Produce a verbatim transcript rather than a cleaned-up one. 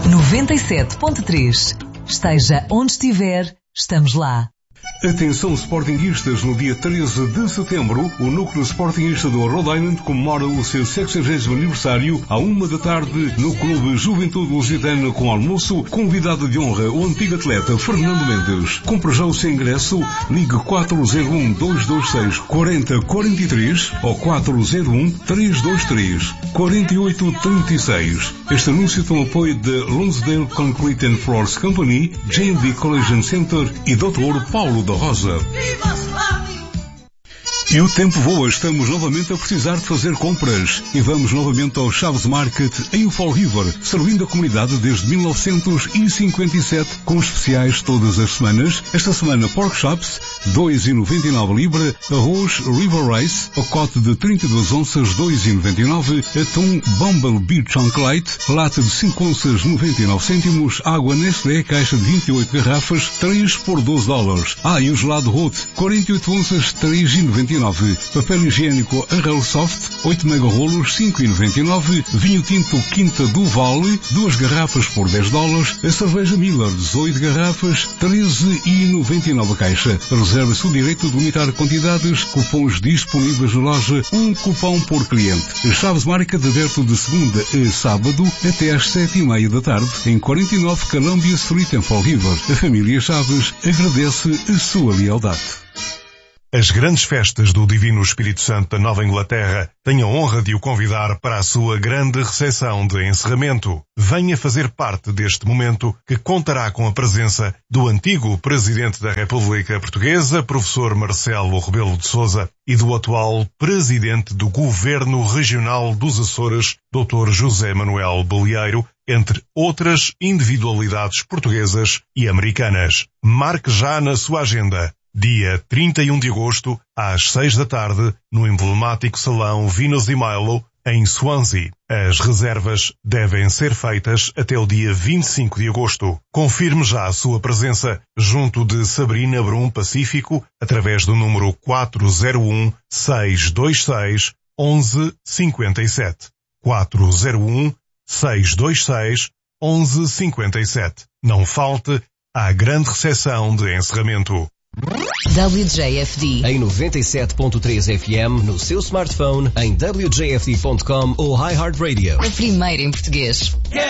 noventa e sete ponto três. Esteja onde estiver, estamos lá. Atenção sportinguistas, no dia treze de setembro, o Núcleo Sportingista do Rhode Island comemora o seu sexagésimo aniversário à uma da tarde no Clube Juventude Lusitana com almoço. Convidado de honra, o antigo atleta Fernando Mendes. Compre já o seu ingresso, ligue quatro zero um, dois dois seis, quatro zero quatro três ou quatro zero um, três dois três, quatro oito três seis. Este anúncio tem o apoio de Lonsdale Concrete and Floors Company, J and D Collision Center e doutor Paulo da Rosa. E o tempo voa, estamos novamente a precisar de fazer compras e vamos novamente ao Chaves Market em Fall River, servindo a comunidade desde mil novecentos e cinquenta e sete, com especiais todas as semanas. Esta semana Pork Chops, dois e noventa e nove libra, arroz River Rice, pacote de trinta e duas onças, dois e noventa e nove, atum Bumblebee Chunk Light, lata de cinco onças, noventa e nove cêntimos, água Nestlé, caixa de vinte e oito garrafas, três por doze dólares. Ah, e o gelado Roth, quarenta e oito onças, três e noventa e nove. Papel higiênico Arrel Soft, oito mega rolos, cinco e noventa e nove. Vinho tinto Quinta do Vale, duas garrafas por dez dólares. A cerveja Miller, dezoito garrafas, treze e noventa e nove a caixa. Reserve-se o direito de limitar quantidades. Cupons disponíveis na loja, um cupom por cliente. Chaves Market aberto de segunda a sábado até às sete e meia da tarde em quarenta e nove Columbia Street em Fall River. A família Chaves agradece a sua lealdade. As grandes festas do Divino Espírito Santo da Nova Inglaterra têm a honra de o convidar para a sua grande recepção de encerramento. Venha fazer parte deste momento que contará com a presença do antigo Presidente da República Portuguesa, professor Marcelo Rebelo de Sousa, e do atual Presidente do Governo Regional dos Açores, doutor José Manuel Bolieiro, entre outras individualidades portuguesas e americanas. Marque já na sua agenda. Dia trinta e um de agosto, às seis da tarde, no emblemático Salão Venus e Milo, em Swansea. As reservas devem ser feitas até o dia vinte e cinco de agosto. Confirme já a sua presença junto de Sabrina Brum Pacífico através do número quatro zero um, seis dois seis, um um cinco sete. quatro zero um, seis dois seis, um um cinco sete. Não falte à grande recepção de encerramento. W J F D em noventa e sete ponto três F M no seu smartphone, em w j f d ponto com ou iHeartRadio. A primeira em português.